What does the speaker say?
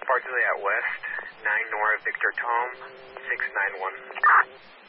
Sparks at West, 9 Nora Victor Tom, 691.